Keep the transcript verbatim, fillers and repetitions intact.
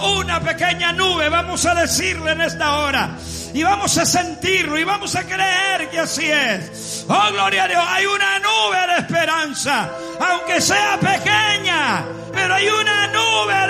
solo una pequeña nube, vamos a decirle en esta hora. Y vamos a sentirlo y vamos a creer que así es. Oh, gloria a Dios, hay una nube de esperanza, aunque sea pequeña, pero hay una nube